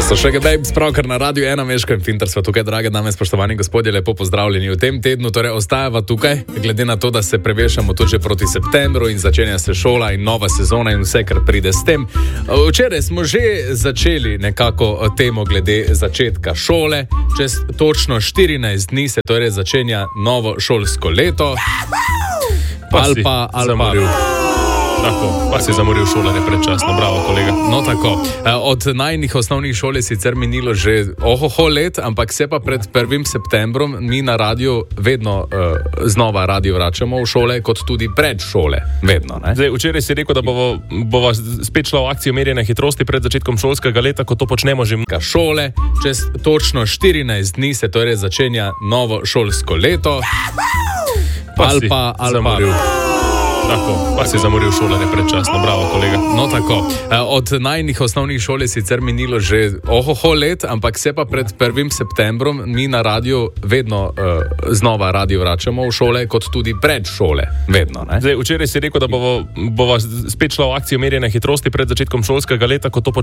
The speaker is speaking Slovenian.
So še gledaj, spravkar na Radiu 1, Meško in Finter sva tukaj, drage dame, spoštovani gospodje, lepo pozdravljeni. V tem tednu torej ostajava tukaj, glede na to, da se prevešamo tudi že proti septembru in začenja se šola in nova sezona in vse, kar pride s tem. Včeraj smo že začeli nekako temo glede začetka šole. Čez točno 14 dni se torej začenja novo šolsko leto. Pa si zamoril šolanje predčasno, bravo kolega. No tako, od najnih osnovnih šol je sicer minilo že let, ampak se pa pred 1. septembrom mi na radiju vedno znova radi vračamo v šole, kot tudi pred šole, vedno. Ne? Zdaj, včeraj si rekel, da bova spet šla v akcijo merjenja hitrosti pred začetkom šolskega leta, ko to počnemo že šole. Čez točno 14 dni se torej začenja novo šolsko leto. Pa si zamoril šolanje predčasno, bravo kolega. No tako, od najnih osnovnih šol je sicer minilo že let, ampak se pa pred 1. septembrom mi na radiju vedno znova radi vračamo v šole, kot tudi pred šole, vedno. Ne? Zdaj, včeraj si rekel, da bova spet šla v akcijo merjenja hitrosti pred začetkom šolskega leta, ko to počnemo